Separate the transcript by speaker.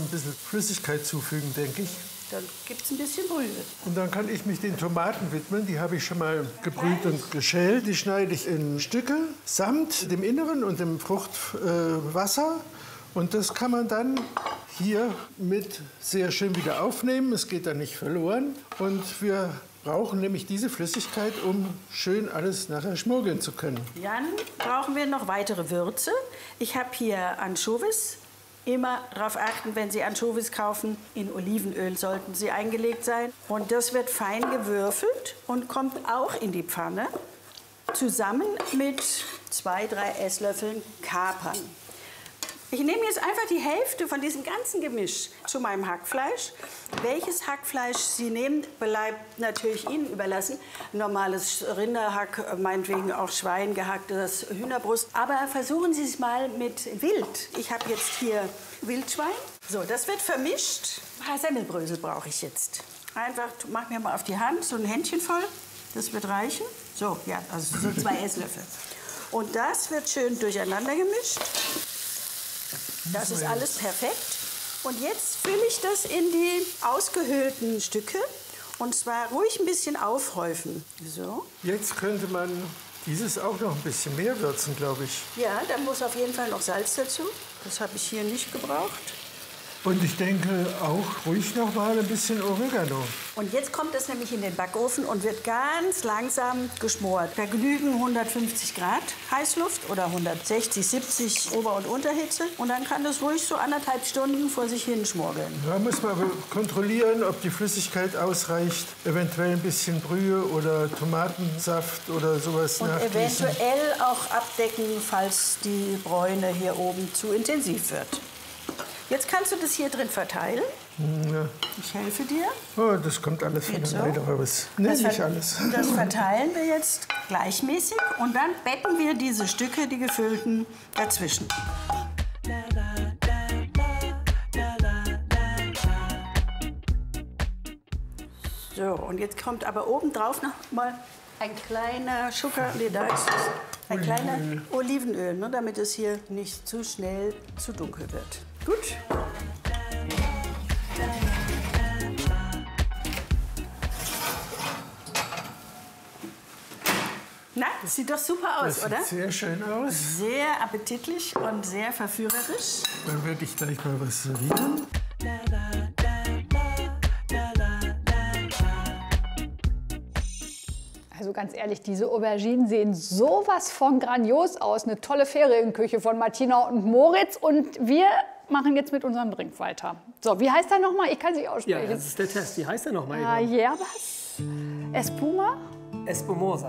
Speaker 1: bisschen Flüssigkeit zufügen, denke ich.
Speaker 2: Dann gibt es ein bisschen Brühe.
Speaker 1: Und dann kann ich mich den Tomaten widmen. Die habe ich schon mal gebrüht und geschält. Die schneide ich in Stücke, samt dem Inneren und dem Fruchtwasser. Und das kann man dann hier mit sehr schön wieder aufnehmen. Es geht dann nicht verloren. Und wir brauchen nämlich diese Flüssigkeit, um schön alles nachher schmuggeln zu können.
Speaker 2: Dann brauchen wir noch weitere Würze. Ich habe hier Anchovies. Immer darauf achten, wenn Sie Anchovies kaufen, in Olivenöl sollten sie eingelegt sein. Und das wird fein gewürfelt und kommt auch in die Pfanne, zusammen mit 2, 3 Esslöffeln Kapern. Ich nehme jetzt einfach die Hälfte von diesem ganzen Gemisch zu meinem Hackfleisch. Welches Hackfleisch Sie nehmen, bleibt natürlich Ihnen überlassen. Normales Rinderhack, meinetwegen auch Schwein, gehacktes Hühnerbrust. Aber versuchen Sie es mal mit Wild. Ich habe jetzt hier Wildschwein. So, das wird vermischt. Ein paar Semmelbrösel brauche ich jetzt. Einfach, mach mir mal auf die Hand, so ein Händchen voll. Das wird reichen. So, ja, also so 2 Esslöffel. Und das wird schön durcheinander gemischt. Das ist alles perfekt. Und jetzt fülle ich das in die ausgehöhlten Stücke. Und zwar ruhig ein bisschen aufhäufen. So.
Speaker 1: Jetzt könnte man dieses auch noch ein bisschen mehr würzen, glaube ich.
Speaker 2: Ja, da muss auf jeden Fall noch Salz dazu. Das habe ich hier nicht gebraucht.
Speaker 1: Und ich denke auch ruhig noch mal ein bisschen Oregano.
Speaker 2: Und jetzt kommt es nämlich in den Backofen und wird ganz langsam geschmort. Da genügen 150 Grad Heißluft oder 160, 70 Ober- und Unterhitze. Und dann kann das ruhig so 1,5 Stunden vor sich hin schmorgeln.
Speaker 1: Da muss man aber kontrollieren, ob die Flüssigkeit ausreicht. Eventuell ein bisschen Brühe oder Tomatensaft oder sowas
Speaker 2: Und
Speaker 1: nachgießen.
Speaker 2: eventuell auch abdecken, falls die Bräune hier oben zu intensiv wird. Jetzt kannst du das hier drin verteilen.
Speaker 1: Ja.
Speaker 2: Ich helfe dir.
Speaker 1: Oh, das kommt alles von
Speaker 2: Geht
Speaker 1: alleine
Speaker 2: so?
Speaker 1: raus. Nee, nicht alles.
Speaker 2: Das verteilen wir jetzt gleichmäßig und dann betten wir diese Stücke, die gefüllten, dazwischen. So, und jetzt kommt aber obendrauf noch mal ein kleiner Sugar, nee, da ist es. Ein kleiner Olivenöl, ne, damit es hier nicht zu schnell zu dunkel wird. Gut. Na, das sieht doch super aus,
Speaker 1: Das
Speaker 2: oder?
Speaker 1: sieht sehr schön aus.
Speaker 2: Sehr appetitlich und sehr verführerisch.
Speaker 1: Dann werde ich gleich mal was servieren.
Speaker 3: Also ganz ehrlich, diese Auberginen sehen sowas von grandios aus. Eine tolle Ferienküche von Martina und Moritz. Und wir machen jetzt mit unserem Drink weiter. So, wie heißt er nochmal? Ich kann sie aussprechen.
Speaker 4: Ja, das ist der Test. Wie heißt der nochmal?
Speaker 3: Hierbas? Espuma?
Speaker 4: Espumosa.